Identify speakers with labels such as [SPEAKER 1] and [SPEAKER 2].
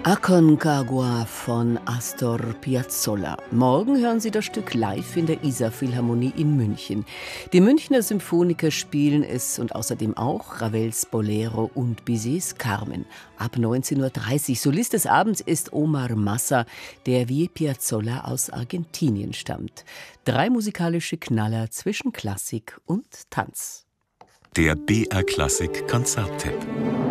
[SPEAKER 1] Aconcagua von Astor Piazzolla. Morgen hören Sie das Stück live in der Isar-Philharmonie in München. Die Münchner Symphoniker spielen es und außerdem auch Ravels Bolero und Bizets Carmen. Ab 19:30 Uhr. Solist des Abends ist Omar Massa, der wie Piazzolla aus Argentinien stammt. 3 musikalische Knaller zwischen Klassik und Tanz.
[SPEAKER 2] Der BR Klassik Konzerttipp.